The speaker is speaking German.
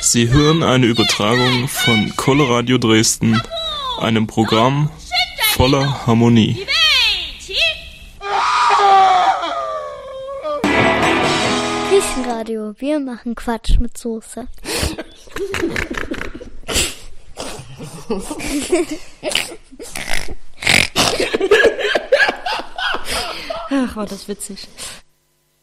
Sie hören eine Übertragung von Coloradio Dresden, einem Programm voller Harmonie. Kirchenradio, wir machen Quatsch mit Soße. Ach, war das witzig.